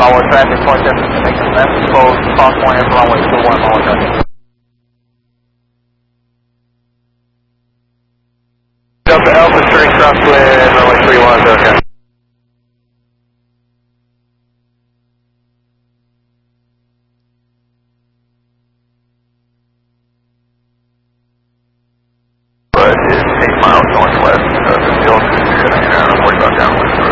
Longwood traffic, 27 making left, close, cross point, runway 21, Longwood traffic. Delta Alpha, straight crosswind, runway 31, okay. But it's 8 miles northwest of the field, sitting around 45 down.